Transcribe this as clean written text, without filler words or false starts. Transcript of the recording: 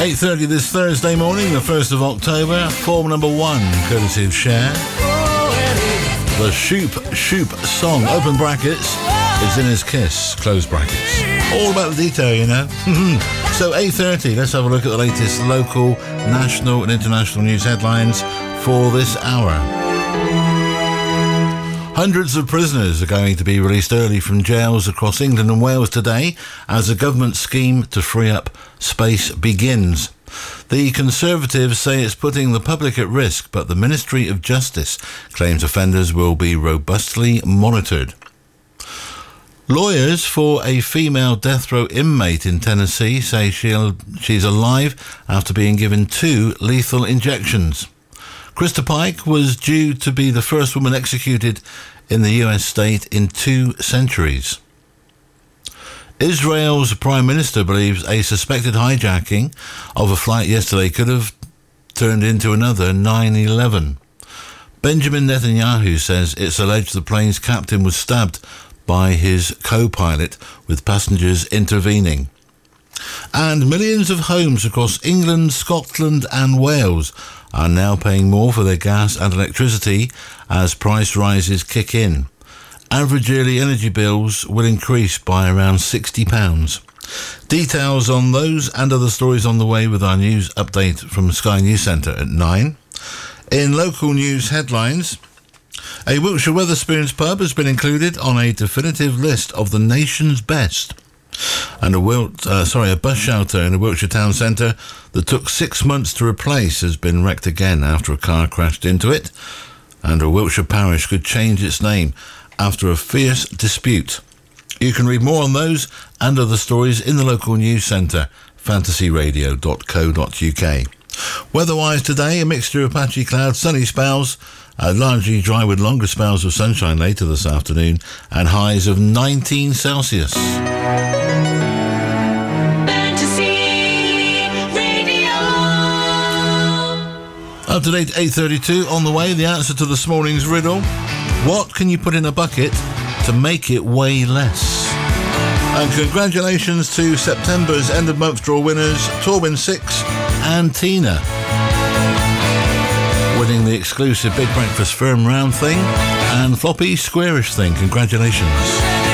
8:30 this Thursday morning, the 1st of October. Form number 1, courtesy of Cher. The Shoop song, open brackets, is in his Kiss, close brackets. All about the detail, you know. So 8:30, let's have a look at the latest local, national and international news headlines for this hour. Hundreds of prisoners are going to be released early from jails across England and Wales today as a government scheme to free up space begins. The Conservatives say it's putting the public at risk, but the Ministry of Justice claims offenders will be robustly monitored. Lawyers for a female death row inmate in Tennessee say she's alive after being given 2 lethal injections. Krista Pike was due to be the first woman executed in the US state in 2 centuries. Israel's Prime Minister believes a suspected hijacking of a flight yesterday could have turned into another 9/11. Benjamin Netanyahu says it's alleged the plane's captain was stabbed by his co-pilot, with passengers intervening. And millions of homes across England, Scotland and Wales are now paying more for their gas and electricity as price rises kick in. Average yearly energy bills will increase by around £60. Details on those and other stories on the way with our news update from Sky News Centre at 9. In local news headlines, a Wiltshire Wetherspoons pub has been included on a definitive list of the nation's best. And a bus shelter in a Wiltshire town centre that took 6 months to replace has been wrecked again after a car crashed into it. And a Wiltshire parish could change its name after a fierce dispute. You can read more on those and other stories in the local news centre, fantasyradio.co.uk. Weather-wise today, a mixture of patchy clouds, sunny spells, largely dry with longer spells of sunshine later this afternoon, and highs of 19 Celsius. Up to date, 8:32 on the way. The answer to this morning's riddle: what can you put in a bucket to make it weigh less? And congratulations to September's end of month draw winners, Torwin 6 and Tina, winning the exclusive Big Breakfast Firm Round thing and Floppy Squarish thing. Congratulations.